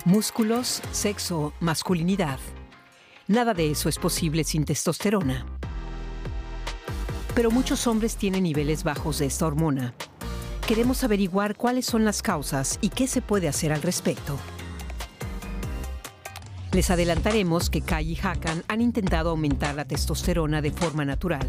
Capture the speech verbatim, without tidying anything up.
Músculos, sexo, masculinidad. Nada de eso es posible sin testosterona. Pero muchos hombres tienen niveles bajos de esta hormona. Queremos averiguar cuáles son las causas y qué se puede hacer al respecto. Les adelantaremos que Kai y Hakan han intentado aumentar la testosterona de forma natural,